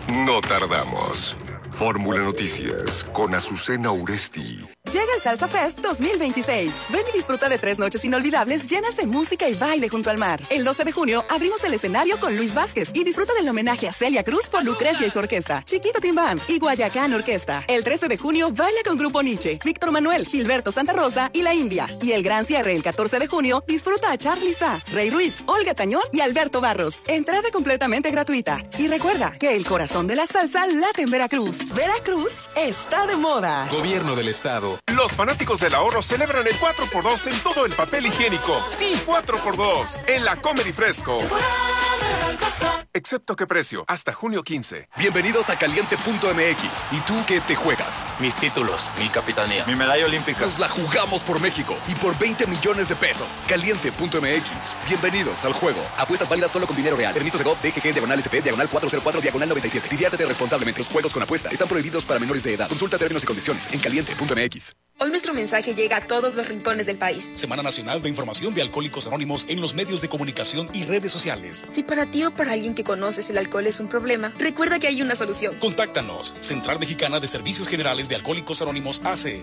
No tardamos. Fórmula Noticias con Azucena Uresti. Llega el Salsa Fest 2026. Ven y disfruta de 3 noches inolvidables llenas de música y baile junto al mar. El 12 de junio abrimos el escenario con Luis Vázquez y disfruta del homenaje a Celia Cruz por Lucrecia y su orquesta, Chiquito Timbán y Guayacán Orquesta. El 13 de junio baila con Grupo Nietzsche, Víctor Manuel, Gilberto Santa Rosa y La India. Y el gran cierre el 14 de junio disfruta a Charly Sá, Rey Ruiz, Olga Tañón y Alberto Barros. Entrada completamente gratuita. Y recuerda que el corazón de la salsa late en Veracruz. Veracruz está de moda. Gobierno del Estado. Los fanáticos del ahorro celebran el 4x2 en todo el papel higiénico. Sí, 4x2 en la Comedy Fresco. Excepto qué precio, hasta junio 15. Bienvenidos a Caliente.mx. ¿Y tú qué te juegas? Mis títulos, mi capitanía, mi medalla olímpica. Nos la jugamos por México y por 20 millones de pesos. Caliente.mx. Bienvenidos al juego. Apuestas válidas solo con dinero real. Permisos de GOV, DGG, /SP, /404, /97. Diviértete responsablemente. Los juegos con apuesta están prohibidos para menores de edad. Consulta términos y condiciones en Caliente.mx. Hoy nuestro mensaje llega a todos los rincones del país. Semana Nacional de Información de Alcohólicos Anónimos en los medios de comunicación y redes sociales. Si para ti o para alguien que conoces el alcohol es un problema, recuerda que hay una solución. Contáctanos. Central Mexicana de Servicios Generales de Alcohólicos Anónimos AC.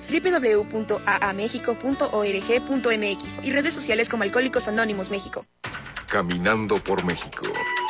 www.aamexico.org.mx y redes sociales como Alcohólicos Anónimos México. Caminando por México.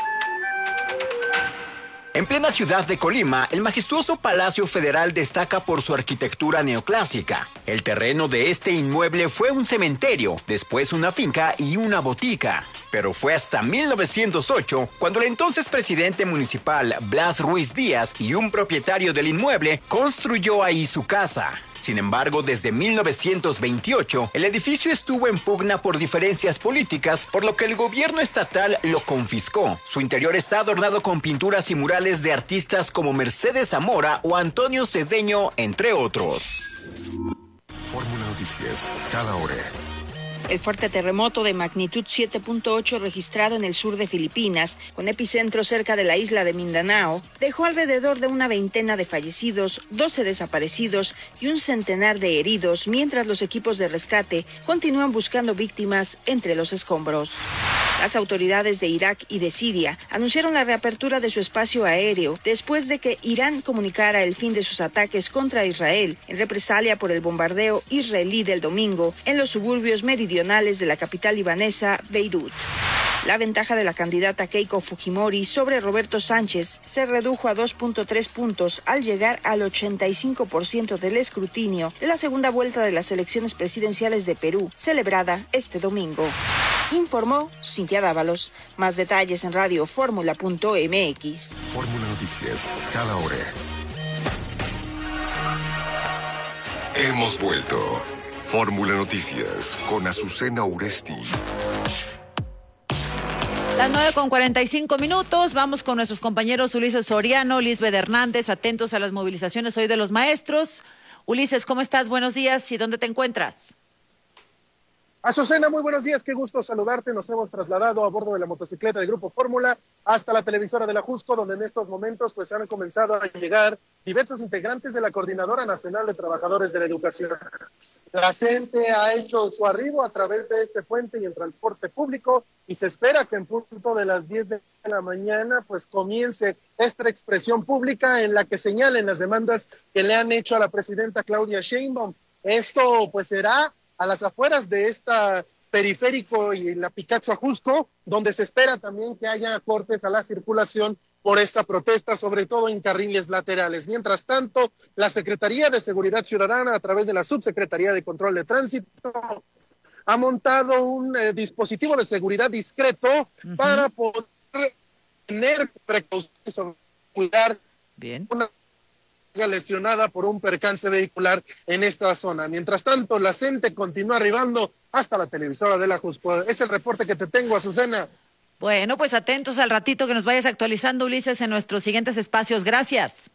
En plena ciudad de Colima, el majestuoso Palacio Federal destaca por su arquitectura neoclásica. El terreno de este inmueble fue un cementerio, después una finca y una botica. Pero fue hasta 1908 cuando el entonces presidente municipal Blas Ruiz Díaz y un propietario del inmueble construyó ahí su casa. Sin embargo, desde 1928, el edificio estuvo en pugna por diferencias políticas, por lo que el gobierno estatal lo confiscó. Su interior está adornado con pinturas y murales de artistas como Mercedes Zamora o Antonio Cedeño, entre otros. Fórmula Noticias, cada hora. El fuerte terremoto de magnitud 7.8 registrado en el sur de Filipinas, con epicentro cerca de la isla de Mindanao, dejó alrededor de una veintena de fallecidos, 12 desaparecidos y un centenar de heridos, mientras los equipos de rescate continúan buscando víctimas entre los escombros. Las autoridades de Irak y de Siria anunciaron la reapertura de su espacio aéreo después de que Irán comunicara el fin de sus ataques contra Israel en represalia por el bombardeo israelí del domingo en los suburbios meridionales de la capital libanesa, Beirut. La ventaja de la candidata Keiko Fujimori sobre Roberto Sánchez se redujo a 2.3 puntos al llegar al 85% del escrutinio de la segunda vuelta de las elecciones presidenciales de Perú, celebrada este domingo. Informó Cintia Dávalos. Más detalles en radioformula.mx. Fórmula Noticias, cada hora. Hemos vuelto. Fórmula Noticias con Azucena Uresti. Las 9:45. Vamos con nuestros compañeros Ulises Soriano, Lisbeth Hernández, atentos a las movilizaciones hoy de los maestros. Ulises, ¿cómo estás? Buenos días. ¿Y dónde te encuentras? Azucena, muy buenos días, qué gusto saludarte. Nos hemos trasladado a bordo de la motocicleta del Grupo Fórmula hasta la televisora de la Jusco, donde en estos momentos pues han comenzado a llegar diversos integrantes de la Coordinadora Nacional de Trabajadores de la Educación. La gente ha hecho su arribo a través de este puente y el transporte público y se espera que en punto de las 10 de la mañana pues comience esta expresión pública en la que señalen las demandas que le han hecho a la presidenta Claudia Sheinbaum. Esto pues será a las afueras de esta periférico y la Picacho Ajusco, donde se espera también que haya cortes a la circulación por esta protesta, sobre todo en carriles laterales. Mientras tanto, la Secretaría de Seguridad Ciudadana, a través de la Subsecretaría de Control de Tránsito, ha montado un dispositivo de seguridad discreto para poder tener precauciones sobre cuidar una lesionada por un percance vehicular en esta zona. Mientras tanto, la gente continúa arribando hasta la televisora de la Jusco. Es el reporte que te tengo, Azucena. Bueno, pues atentos al ratito que nos vayas actualizando, Ulises, en nuestros siguientes espacios. Gracias.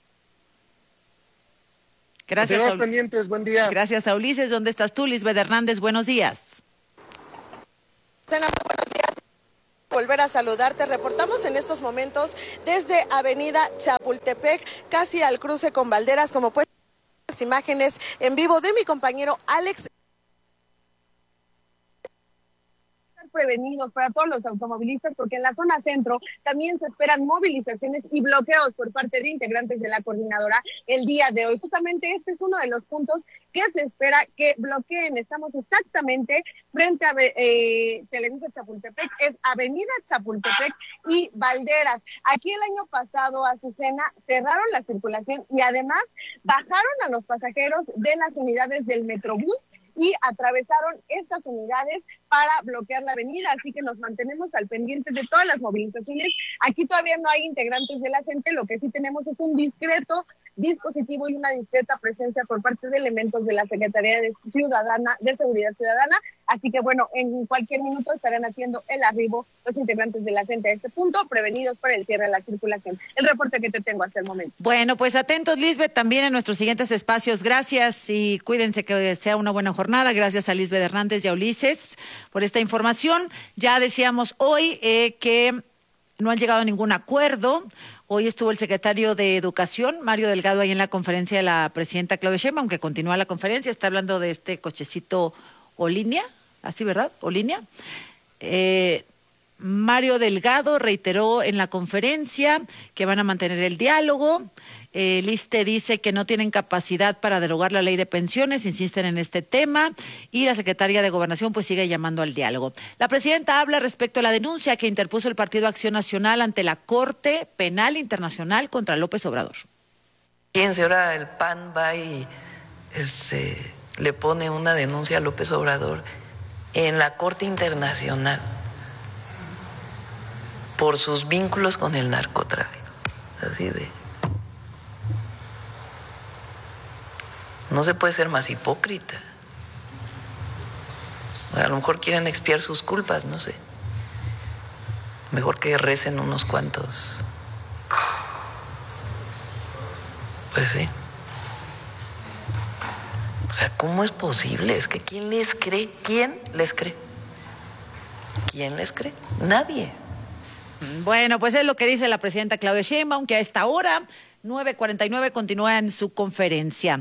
Gracias. Quedamos pendientes, buen día. Gracias a Ulises. ¿Dónde estás tú, Lisbeth Hernández? Buenos días. Buenos días. Volver a saludarte. Reportamos en estos momentos desde Avenida Chapultepec, casi al cruce con Valderas, como pueden ver las imágenes en vivo de mi compañero Alex. prevenidos para todos los automovilistas, porque en la zona centro también se esperan movilizaciones y bloqueos por parte de integrantes de la coordinadora el día de hoy. Justamente este es uno de los puntos que se espera que bloqueen. Estamos exactamente frente a Televisa Chapultepec, es Avenida Chapultepec y Valderas. Aquí el año pasado, Azucena, cerraron la circulación y además bajaron a los pasajeros de las unidades del Metrobús y atravesaron estas unidades para bloquear la avenida, así que nos mantenemos al pendiente de todas las movilizaciones. Aquí todavía no hay integrantes de la gente, lo que sí tenemos es un discreto dispositivo y una discreta presencia por parte de elementos de la Secretaría de Seguridad Ciudadana, así que bueno, en cualquier minuto estarán haciendo el arribo los integrantes de la gente a este punto, prevenidos por el cierre de la circulación. El reporte que te tengo hasta el momento. Bueno, pues atentos, Lisbeth, también en nuestros siguientes espacios. Gracias y cuídense, que sea una buena jornada. Gracias a Lisbeth Hernández y a Ulises por esta información. Ya decíamos hoy que no han llegado a ningún acuerdo. Hoy estuvo el secretario de Educación, Mario Delgado, ahí en la conferencia de la presidenta Claudia Sheinbaum, aunque continúa la conferencia, está hablando de este cochecito Olinia, así, ¿verdad? Olinia. Mario Delgado reiteró en la conferencia que van a mantener el diálogo. El ISSSTE dice que no tienen capacidad para derogar la ley de pensiones, insisten en este tema, y la secretaria de Gobernación pues sigue llamando al diálogo. La presidenta habla respecto a la denuncia que interpuso el Partido Acción Nacional ante la Corte Penal Internacional contra López Obrador. Fíjense, ahora el PAN va y le pone una denuncia a López Obrador en la Corte Internacional por sus vínculos con el narcotráfico. Así de... No se puede ser más hipócrita. A lo mejor quieren expiar sus culpas, no sé. Mejor que recen unos cuantos. Pues sí. O sea, ¿cómo es posible? Es que ¿quién les cree? ¿Quién les cree? ¿Quién les cree? Nadie. Bueno, pues es lo que dice la presidenta Claudia Sheinbaum, que a esta hora, 9:49, continúa en su conferencia.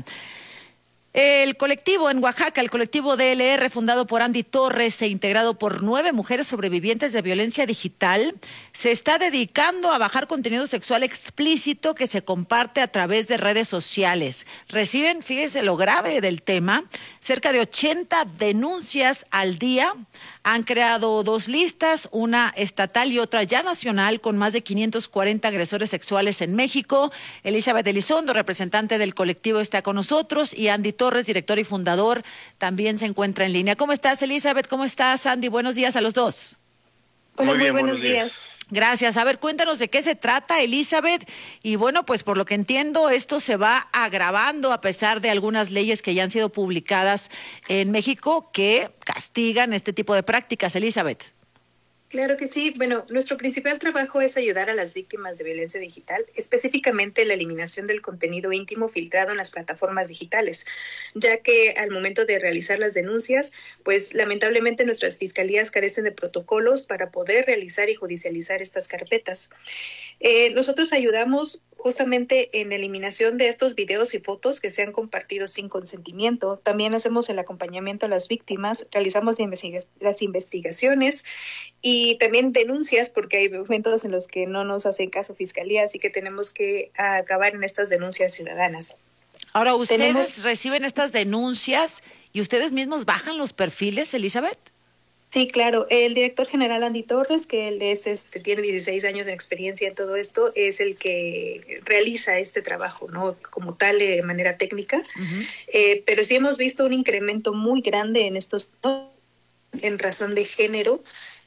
El colectivo en Oaxaca, el colectivo DLR, fundado por Andy Torres e integrado por 9 mujeres sobrevivientes de violencia digital, se está dedicando a bajar contenido sexual explícito que se comparte a través de redes sociales. Reciben, fíjese lo grave del tema, cerca de 80 denuncias al día. Han creado 2 listas, una estatal y otra ya nacional, con más de 540 agresores sexuales en México. Elizabeth Elizondo, representante del colectivo, está con nosotros, y Andy Torres, director y fundador, también se encuentra en línea. ¿Cómo estás, Elizabeth? ¿Cómo estás, Andy? Buenos días a los dos. Hola, muy buenos días. Gracias. A ver, cuéntanos de qué se trata, Elizabeth. Y bueno, pues por lo que entiendo, esto se va agravando a pesar de algunas leyes que ya han sido publicadas en México que castigan este tipo de prácticas, Elizabeth. Claro que sí. Bueno, nuestro principal trabajo es ayudar a las víctimas de violencia digital, específicamente la eliminación del contenido íntimo filtrado en las plataformas digitales, ya que al momento de realizar las denuncias, pues lamentablemente nuestras fiscalías carecen de protocolos para poder realizar y judicializar estas carpetas. Nosotros ayudamos justamente en la eliminación de estos videos y fotos que sean compartidos sin consentimiento. También hacemos el acompañamiento a las víctimas, realizamos las investigaciones y también denuncias, porque hay momentos en los que no nos hacen caso fiscalía, así que tenemos que acabar en estas denuncias ciudadanas. Ahora, ¿ustedes reciben estas denuncias y ustedes mismos bajan los perfiles, Elizabeth? Sí, claro. El director general Andy Torres, que él es tiene 16 años de experiencia en todo esto, es el que realiza este trabajo, ¿no? Como tal, de manera técnica. Uh-huh. Pero sí hemos visto un incremento muy grande en estos, ¿no? En razón de género.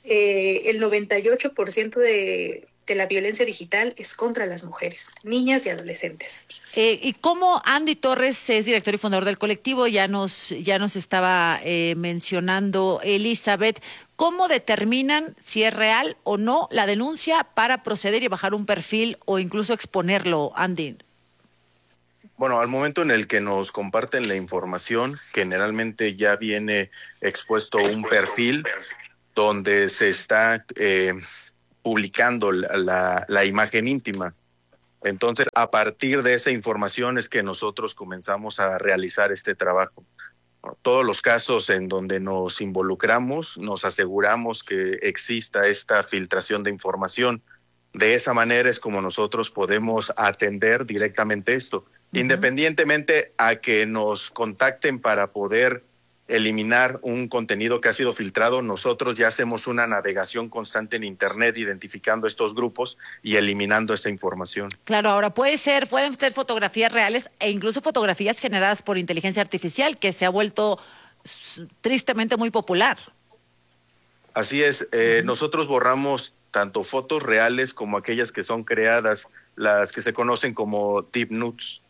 El 98% de la violencia digital es contra las mujeres, niñas y adolescentes. Y como Andy Torres es director y fundador del colectivo, ya nos estaba mencionando Elizabeth, ¿cómo determinan si es real o no la denuncia para proceder y bajar un perfil o incluso exponerlo, Andy? Bueno, al momento en el que nos comparten la información, generalmente ya viene expuesto un perfil donde se está publicando la imagen íntima. Entonces, a partir de esa información es que nosotros comenzamos a realizar este trabajo. Todos los casos en donde nos involucramos, nos aseguramos que exista esta filtración de información. De esa manera es como nosotros podemos atender directamente esto, independientemente a que nos contacten para poder eliminar un contenido que ha sido filtrado. Nosotros ya hacemos una navegación constante en Internet identificando estos grupos y eliminando esa información. Claro, ahora pueden ser fotografías reales e incluso fotografías generadas por inteligencia artificial, que se ha vuelto tristemente muy popular. Así es, nosotros borramos tanto fotos reales como aquellas que son creadas, las que se conocen como deep nudes.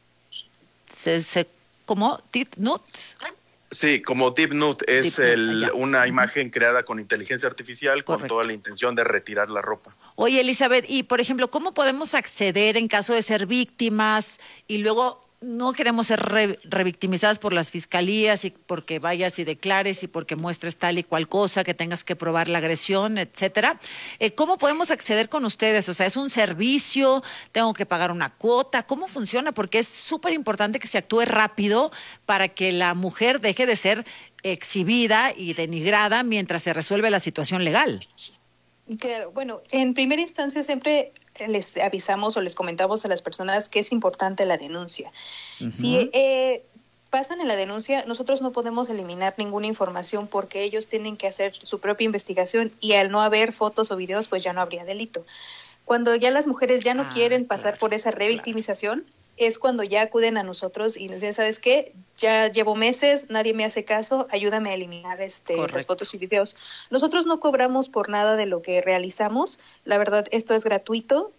¿Cómo? ¿Deep nudes? Sí, como deep nude es una imagen creada con inteligencia artificial. Correcto. Con toda la intención de retirar la ropa. Oye, Elizabeth, y por ejemplo, ¿cómo podemos acceder en caso de ser víctimas y luego no queremos ser revictimizadas por las fiscalías y porque vayas y declares y porque muestres tal y cual cosa, que tengas que probar la agresión, etcétera? ¿Cómo podemos acceder con ustedes? O sea, ¿es un servicio? ¿Tengo que pagar una cuota? ¿Cómo funciona? Porque es súper importante que se actúe rápido para que la mujer deje de ser exhibida y denigrada mientras se resuelve la situación legal. Claro, bueno, en primera instancia siempre les avisamos o les comentamos a las personas que es importante la denuncia. Si pasan en la denuncia, nosotros no podemos eliminar ninguna información porque ellos tienen que hacer su propia investigación y al no haber fotos o videos, pues ya no habría delito. Cuando ya las mujeres ya no quieren pasar por esa revictimización, es cuando ya acuden a nosotros y nos dicen, ¿sabes qué? Ya llevo meses, nadie me hace caso, ayúdame a eliminar las fotos y videos. Nosotros no cobramos por nada de lo que realizamos, la verdad esto es gratuito,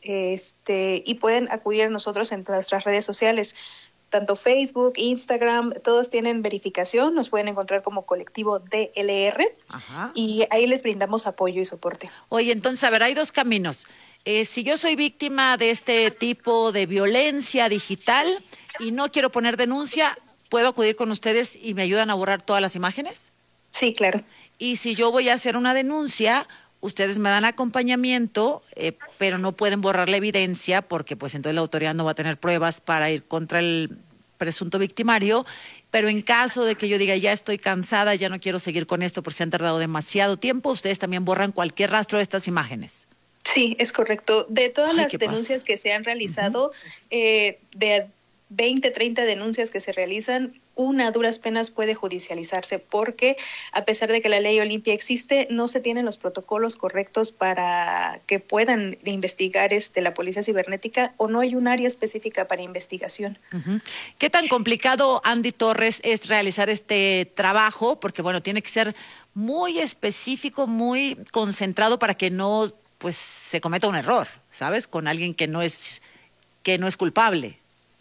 y pueden acudir a nosotros en nuestras redes sociales, tanto Facebook, Instagram, todos tienen verificación, nos pueden encontrar como colectivo DLR. Ajá. Y ahí les brindamos apoyo y soporte. Oye, entonces, a ver, hay dos caminos. Si yo soy víctima de este tipo de violencia digital y no quiero poner denuncia, ¿puedo acudir con ustedes y me ayudan a borrar todas las imágenes? Sí, claro. Y si yo voy a hacer una denuncia, ustedes me dan acompañamiento, pero no pueden borrar la evidencia porque pues entonces la autoridad no va a tener pruebas para ir contra el presunto victimario. Pero en caso de que yo diga, ya estoy cansada, ya no quiero seguir con esto porque se han tardado demasiado tiempo, ustedes también borran cualquier rastro de estas imágenes. Sí, es correcto. De todas las denuncias que se han realizado, de 20, 30 denuncias que se realizan, una a duras penas puede judicializarse porque a pesar de que la ley Olimpia existe, no se tienen los protocolos correctos para que puedan investigar la policía cibernética o no hay un área específica para investigación. ¿Qué tan complicado, Andy Torres, es realizar este trabajo? Porque bueno, tiene que ser muy específico, muy concentrado para que no pues se cometa un error, ¿sabes? Con alguien que no es culpable.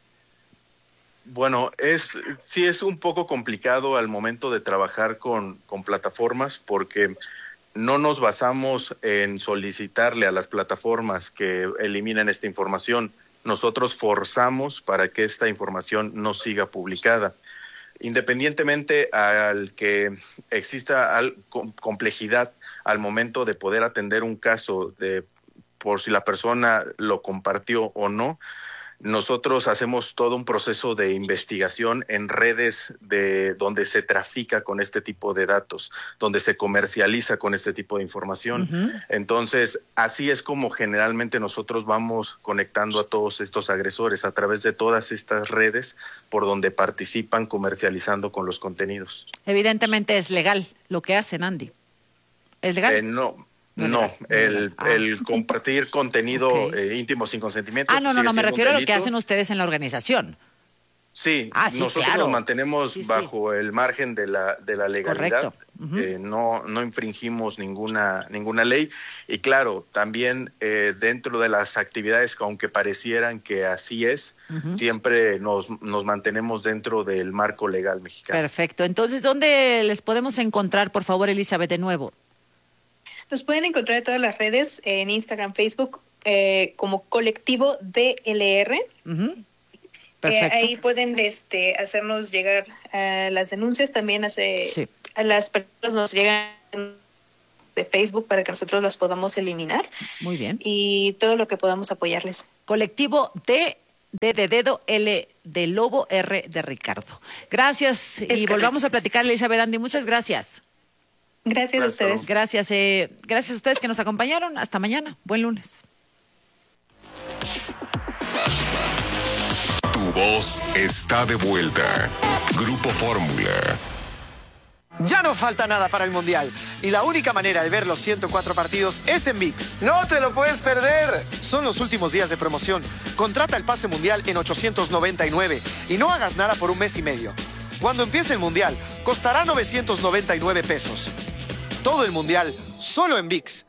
Bueno, sí es un poco complicado al momento de trabajar con plataformas porque no nos basamos en solicitarle a las plataformas que eliminen esta información. Nosotros forzamos para que esta información no siga publicada. Independientemente al que exista complejidad al momento de poder atender un caso por si la persona lo compartió o no, nosotros hacemos todo un proceso de investigación en redes donde se trafica con este tipo de datos, donde se comercializa con este tipo de información. Entonces, así es como generalmente nosotros vamos conectando a todos estos agresores a través de todas estas redes por donde participan comercializando con los contenidos. Evidentemente es legal lo que hacen, Andy. ¿Es legal? No, el compartir contenido íntimo sin consentimiento. No, me refiero a lo que hacen ustedes en la organización. Sí, nosotros nos mantenemos bajo el margen de la legalidad. No infringimos ninguna ley. Y claro, también dentro de las actividades, aunque parecieran que así es, siempre nos mantenemos dentro del marco legal mexicano. Perfecto. Entonces, ¿dónde les podemos encontrar, por favor, Elizabeth, de nuevo? Nos pueden encontrar en todas las redes, en Instagram, Facebook, como colectivo DLR. Perfecto. Ahí pueden hacernos llegar las denuncias. También a las personas nos llegan de Facebook para que nosotros las podamos eliminar. Muy bien. Y todo lo que podamos apoyarles. Colectivo de dedo L de Lobo, R de Ricardo. Gracias y volvamos a platicar, Elizabeth Andy. Muchas gracias. Gracias a ustedes. Gracias a ustedes que nos acompañaron. Hasta mañana. Buen lunes. Tu voz está de vuelta. Grupo Fórmula. Ya no falta nada para el Mundial. Y la única manera de ver los 104 partidos es en ViX. ¡No te lo puedes perder! Son los últimos días de promoción. Contrata el pase Mundial en 899 y no hagas nada por un mes y medio. Cuando empiece el Mundial, costará 999 pesos. Todo el Mundial, solo en ViX.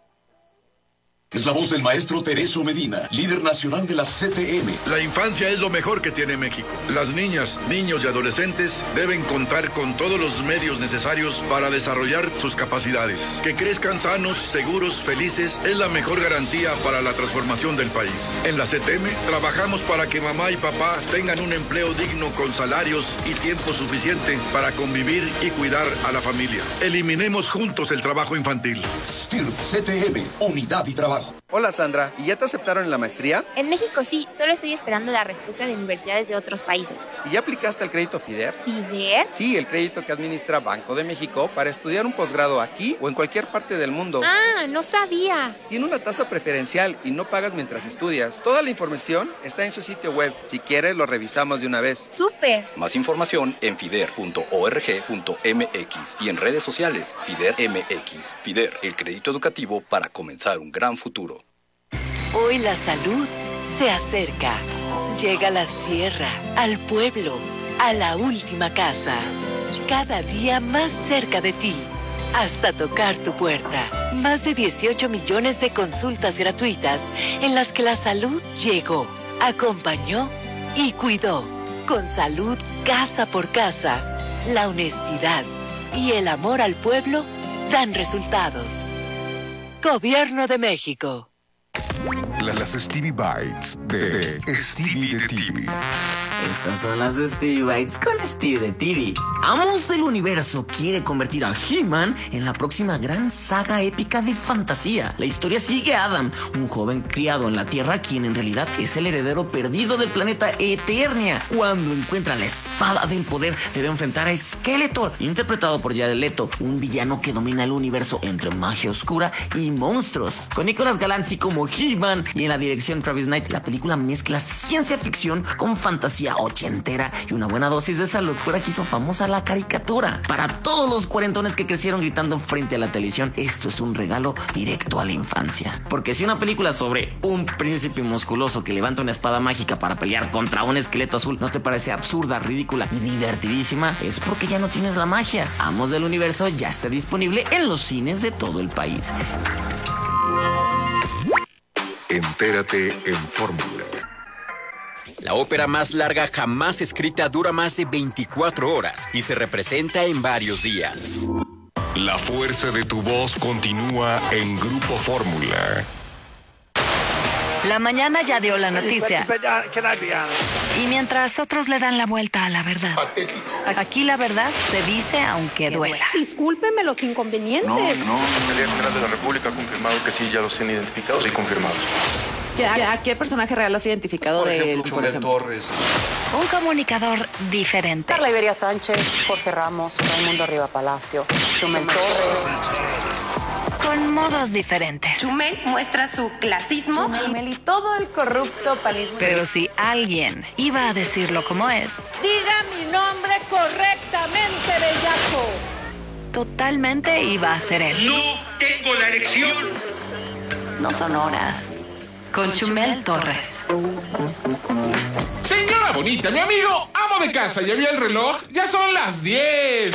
Es la voz del maestro Tereso Medina, líder nacional de la CTM. La infancia es lo mejor que tiene México. Las niñas, niños y adolescentes deben contar con todos los medios necesarios para desarrollar sus capacidades. Que crezcan sanos, seguros, felices es la mejor garantía para la transformación del país. En la CTM trabajamos para que mamá y papá tengan un empleo digno con salarios y tiempo suficiente para convivir y cuidar a la familia. Eliminemos juntos el trabajo infantil. STIRP CTM, unidad y trabajo. Hola Sandra, ¿y ya te aceptaron en la maestría? En México sí, solo estoy esperando la respuesta de universidades de otros países. ¿Y ya aplicaste al crédito FIDER? ¿FIDER? Sí, el crédito que administra Banco de México para estudiar un posgrado aquí o en cualquier parte del mundo. Ah, no sabía. Tiene una tasa preferencial y no pagas mientras estudias. Toda la información está en su sitio web. Si quieres, lo revisamos de una vez. ¡Súper! Más información en fider.org.mx y en redes sociales FIDER MX. FIDER, el crédito educativo para comenzar un gran futuro. Hoy la salud se acerca. Llega a la sierra, al pueblo, a la última casa. Cada día más cerca de ti, hasta tocar tu puerta. Más de 18 millones de consultas gratuitas en las que la salud llegó, acompañó y cuidó. Con salud casa por casa, la honestidad y el amor al pueblo dan resultados. Gobierno de México. Las Stevie Bites de Stevie de TV. Estas son las Stevie Bites con Stevie de TV. Amos del Universo quiere convertir a He-Man en la próxima gran saga épica de fantasía. La historia sigue a Adam, un joven criado en la Tierra, quien en realidad es el heredero perdido del planeta Eternia. Cuando encuentra la espada del poder, debe enfrentar a Skeletor, interpretado por Jared Leto, un villano que domina el universo entre magia oscura y monstruos. Con Nicolas Galanzi como He-Man y en la dirección Travis Knight, la película mezcla ciencia ficción con fantasía ochentera y una buena dosis de esa locura que hizo famosa la caricatura. Para todos los cuarentones que crecieron gritando frente a la televisión, esto es un regalo directo a la infancia. Porque si una película sobre un príncipe musculoso que levanta una espada mágica para pelear contra un esqueleto azul no te parece absurda, ridícula y divertidísima, es porque ya no tienes la magia. Amos del Universo ya está disponible en los cines de todo el país. Entérate en Fórmula. La ópera más larga jamás escrita dura más de 24 horas y se representa en varios días. La fuerza de tu voz continúa en Grupo Fórmula. La mañana ya dio la noticia. Y mientras otros le dan la vuelta a la verdad. Aquí la verdad se dice aunque duela. Discúlpeme los inconvenientes. No. La Fiscalía General de la República ha confirmado que sí, ya los tienen identificados y confirmados. ¿A qué personaje real has identificado de él? Chumel Torres. Un comunicador diferente. Carla Iberia Sánchez, Jorge Ramos, Raimundo Riva Palacio, Chumel Torres. Con modos diferentes. Chumel muestra su clasismo. Chumel y todo el corrupto panismo. Pero si alguien iba a decirlo como es, diga mi nombre correctamente, bellaco. Totalmente iba a ser él. No tengo la erección. No son horas. Con Chumel Torres. Señora bonita, mi amigo, amo de casa, ¿ya vi el reloj? Ya son las 10.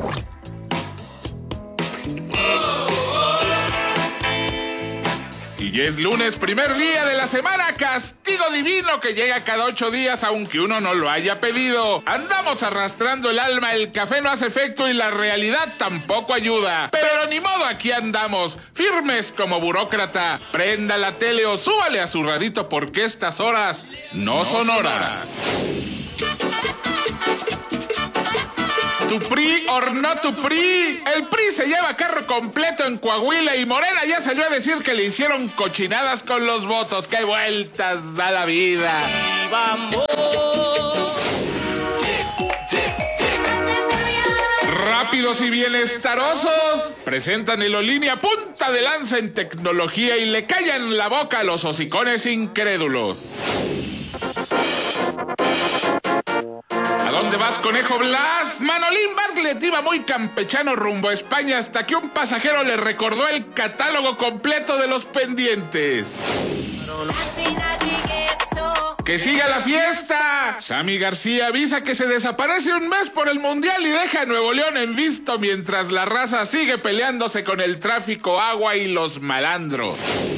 Y ya es lunes, primer día de la semana, castigo divino que llega cada 8 días aunque uno no lo haya pedido. Andamos arrastrando el alma, el café no hace efecto y la realidad tampoco ayuda. Pero ni modo, aquí andamos, firmes como burócrata. Prenda la tele o súbale a su radito porque estas horas no son horas. ¿Tu PRI or no tu PRI? El PRI se lleva carro completo en Coahuila y Morena ya salió a decir que le hicieron cochinadas con los votos. ¡Qué vueltas da la vida! vamos. Rápidos y bienestarosos presentan el Olínea punta de lanza en tecnología y le callan la boca a los hocicones incrédulos. ¿A dónde vas, Conejo Blas? Manolín Bartlett iba muy campechano rumbo a España hasta que un pasajero le recordó el catálogo completo de los pendientes. ¡Que siga la fiesta! Sammy García avisa que se desaparece un mes por el Mundial y deja a Nuevo León en visto mientras la raza sigue peleándose con el tráfico, agua y los malandros.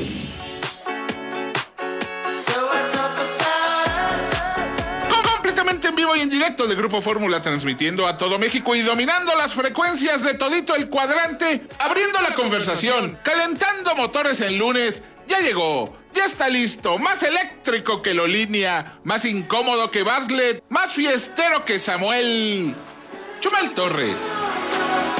Completamente en vivo y en directo de Grupo Fórmula, transmitiendo a todo México y dominando las frecuencias de todito el cuadrante, abriendo la conversación, calentando motores en lunes. Ya llegó, ya está listo, más eléctrico que Lolínea, más incómodo que Bartlett, más fiestero que Samuel Chumel Torres.